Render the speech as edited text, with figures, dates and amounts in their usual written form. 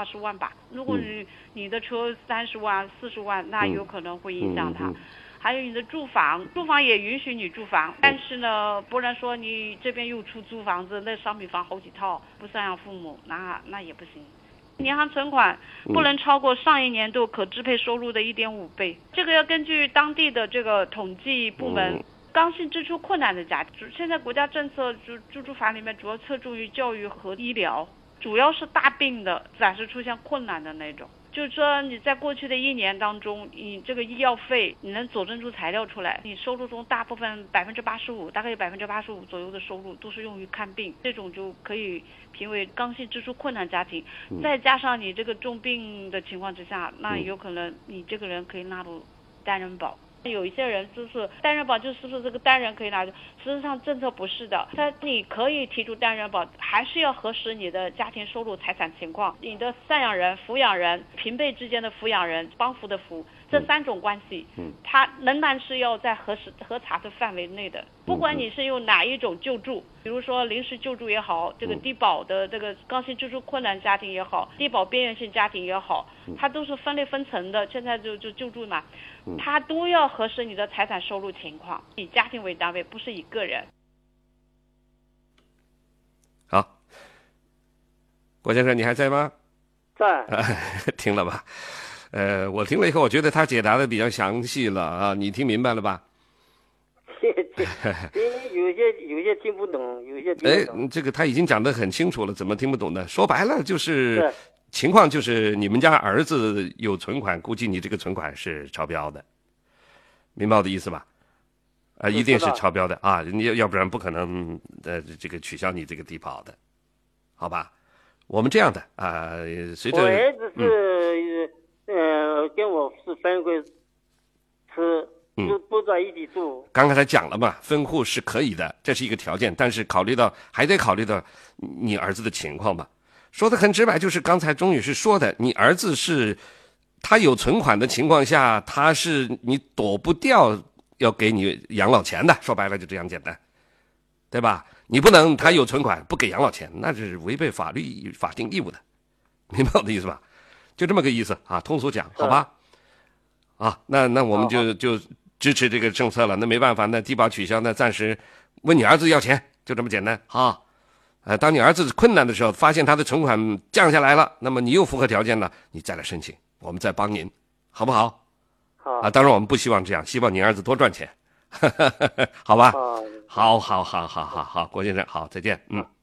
20万吧。如果你的车30万、40万，那有可能会影响他。还有你的住房也允许你住房，但是呢，不能说你这边又出租房子，那商品房好几套，不赡养父母，那也不行。银行存款不能超过上一年度可支配收入的1.5倍，这个要根据当地的这个统计部门。刚性支出困难的家庭，现在国家政策住住法里面主要侧重于教育和医疗，主要是大病的暂时出现困难的那种。就是说你在过去的1年当中，你这个医药费你能佐证出材料出来，你收入中大部分85%，大概有85%左右的收入都是用于看病，这种就可以评为刚性支出困难家庭。再加上你这个重病的情况之下，那有可能你这个人可以纳入单人保。有一些人就是单人保，就是说这个单人可以拿，实际上政策不是的，你可以提出单人保，还是要核实你的家庭收入、财产情况，你的赡养人、抚养人、平辈之间的抚养人、帮扶的扶，这3种关系，它仍然是要在核查的范围内的。不管你是用哪一种救助，比如说临时救助也好，这个低保的这个刚性支出困难家庭也好，低保边缘性家庭也好，它都是分类分层的，现在就救助嘛，它都要核实你的财产收入情况，以家庭为单位，不是以个人。 好，郭先生，你还在吗？ 在。 听了吧？我听了以后，我觉得他解答的比较详细了啊，你听明白了吧？ 有些听不懂，有些听不懂。 这个他已经讲得很清楚了，怎么听不懂呢？说白了就是情况就是你们家儿子有存款，估计你这个存款是超标的，明白我的意思吧？一定是超标的啊！你要不然不可能这个取消你这个低保的，好吧？我们这样的随着我儿子是跟我是分回吃。不在一起住。 刚才讲了嘛，分户是可以的，这是一个条件，但是还得考虑到你儿子的情况吧。说的很直白，就是刚才钟女士说的，你儿子是他有存款的情况下，他是你躲不掉要给你养老钱的，说白了就这样简单，对吧？你不能他有存款不给养老钱，那是违背法定义务的，明白我的意思吧？就这么个意思啊，通俗讲，好吧？那我们就支持这个政策了，那没办法，那低保取消，那暂时问你儿子要钱，就这么简单啊。当你儿子困难的时候，发现他的存款降下来了，那么你又符合条件了，你再来申请，我们再帮您，好不好？ 好当然我们不希望这样，希望你儿子多赚钱，好吧？好，郭先生，好，再见，